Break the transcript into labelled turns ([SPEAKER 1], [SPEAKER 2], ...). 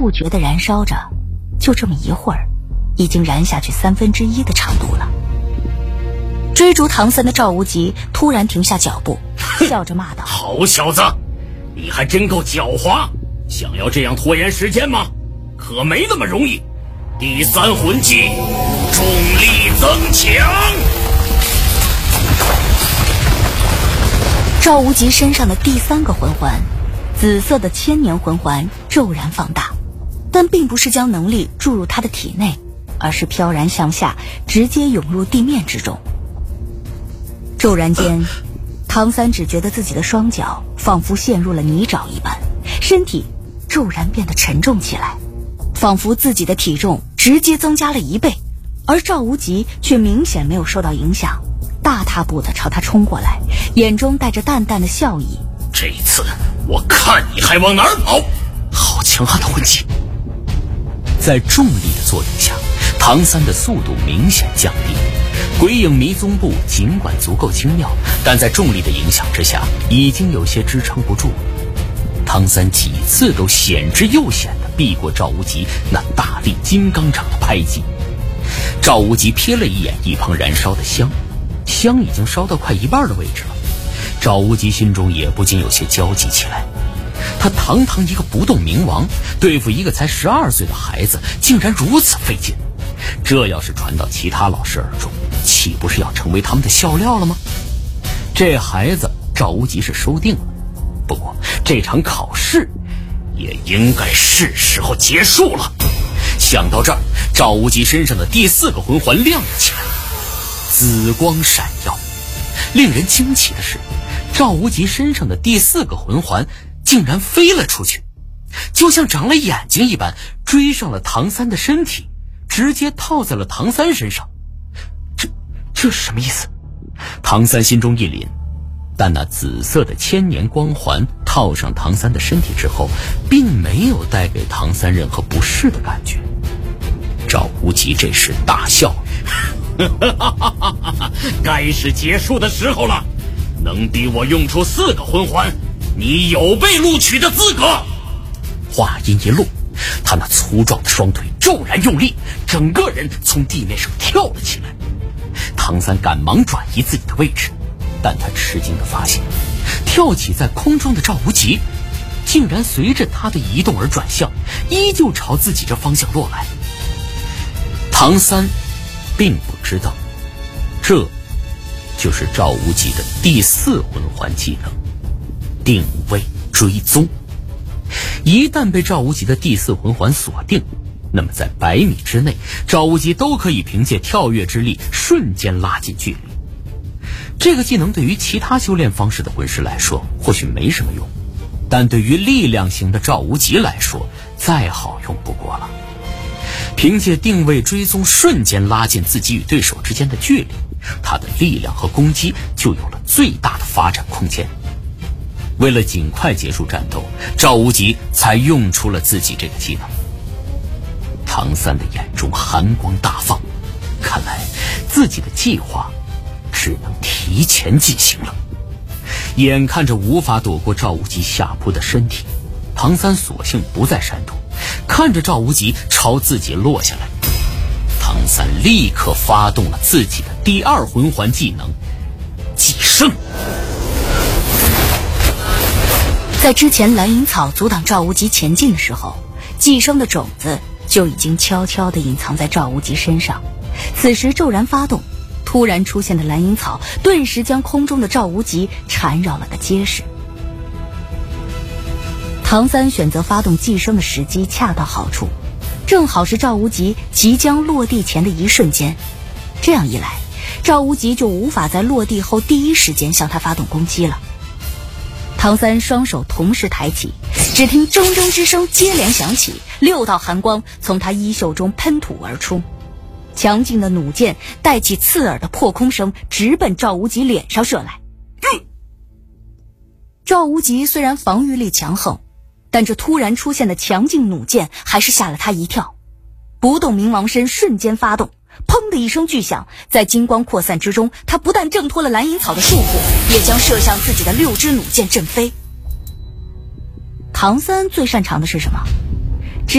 [SPEAKER 1] 不觉地燃烧着，就这么一会儿，已经燃下去1/3的长度了。追逐唐三的赵无极突然停下脚步，笑着骂道：“
[SPEAKER 2] 好小子，你还真够狡猾！想要这样拖延时间吗？可没那么容易。第3魂技，重力增强。”
[SPEAKER 1] 赵无极身上的第3个魂环，紫色的千年魂环骤然放大，但并不是将能力注入他的体内，而是飘然向下，直接涌入地面之中。骤然间，唐三只觉得自己的双脚仿佛陷入了泥沼一般，身体骤然变得沉重起来，仿佛自己的体重直接增加了1倍，而赵无极却明显没有受到影响，大踏步地朝他冲过来，眼中带着淡淡的笑意。
[SPEAKER 2] 这一次我看你还往哪儿跑！好强悍的魂技！在重力的作用下，唐三的速度明显降低。鬼影迷踪步尽管足够精妙，但在重力的影响之下，已经有些支撑不住。唐三几次都险之又险地避过赵无极那大力金刚掌的拍击。赵无极瞥了一眼一旁燃烧的香已经烧到快一半的位置了。赵无极心中也不禁有些焦急起来。他堂堂一个不动明王，对付一个才12岁的孩子，竟然如此费劲。这要是传到其他老师耳中，岂不是要成为他们的笑料了吗？这孩子赵无极是收定了，不过这场考试也应该是时候结束了。想到这儿，赵无极身上的第4个魂环亮了起来，紫光闪耀。令人惊奇的是，赵无极身上的第4个魂环竟然飞了出去，就像长了眼睛一般，追上了唐三的身体，直接套在了唐三身上。这是什么意思？唐三心中一凛，但那紫色的千年光环套上唐三的身体之后，并没有带给唐三任何不适的感觉。赵无极这时大笑，该是结束的时候了。能逼我用出4个魂环，你有被录取的资格。话音一落，他那粗壮的双腿骤然用力，整个人从地面上跳了起来。唐三赶忙转移自己的位置，但他吃惊地发现，跳起在空中的赵无极竟然随着他的移动而转向，依旧朝自己这方向落来。唐三并不知道，这就是赵无极的第4魂环技能定位追踪。一旦被赵无极的第4魂环锁定，那么在100米之内，赵无极都可以凭借跳跃之力瞬间拉近距离。这个技能对于其他修炼方式的魂师来说或许没什么用，但对于力量型的赵无极来说再好用不过了。凭借定位追踪瞬间拉近自己与对手之间的距离，他的力量和攻击就有了最大的发展空间。为了尽快结束战斗，赵无极才用出了自己这个技能。唐三的眼中寒光大放，看来自己的计划只能提前进行了。眼看着无法躲过赵无极下扑的身体，唐三索性不再闪躲，看着赵无极朝自己落下来，唐三立刻发动了自己的第2魂环技能寄生。
[SPEAKER 1] 在之前蓝银草阻挡赵无极前进的时候，寄生的种子就已经悄悄地隐藏在赵无极身上。此时骤然发动，突然出现的蓝银草顿时将空中的赵无极缠绕了个结实。唐三选择发动寄生的时机恰到好处，正好是赵无极即将落地前的一瞬间。这样一来，赵无极就无法在落地后第一时间向他发动攻击了。唐三双手同时抬起，只听铮铮之声接连响起，6道寒光从他衣袖中喷吐而出，强劲的弩箭带起刺耳的破空声，直奔赵无极脸上射来。赵无极虽然防御力强横，但这突然出现的强劲弩箭还是吓了他一跳。不动明王身瞬间发动，砰的一声巨响，在金光扩散之中，他不但挣脱了蓝银草的束缚，也将射向自己的6支弩箭震飞。唐三最擅长的是什么？